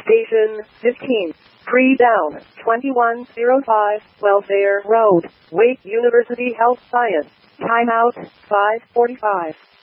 Station 15. Pre-down, 2105, Welfare Road, Wake University Health Science. Timeout, 5:45.